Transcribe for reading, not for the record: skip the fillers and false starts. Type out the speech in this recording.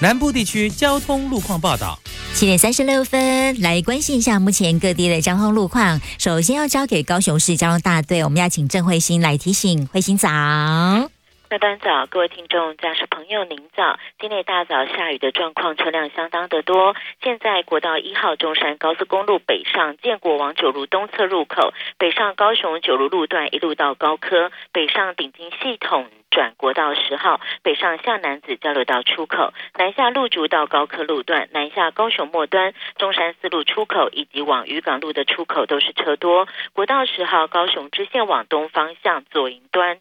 南部地区交通路况报道。 7:36，来关心一下目前各地的交通路况。首先要交给高雄市交通大队，我们要请郑慧欣来提醒。慧欣早。 大家早，各位听众、驾驶朋友，您早。今天一大早下雨的状况，车辆相当的多。现在国道1号中山高速公路北上建国往九如东侧入口，北上高雄九如路段一路到高科，北上顶金系统转国道10号，北上下南子交流道出口，南下路竹到高科路段，南下高雄末端中山四路出口以及往渔港路的出口都是车多。国道10号高雄支线往东方向左营端